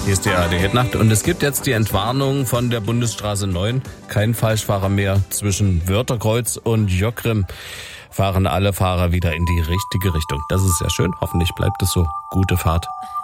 Hier ist die ARD-Nacht und es gibt jetzt die Entwarnung von der Bundesstraße 9. Kein Falschfahrer mehr zwischen Wörterkreuz und Jockrim. Fahren alle Fahrer wieder in die richtige Richtung. Das ist sehr schön. Hoffentlich bleibt es so. Gute Fahrt.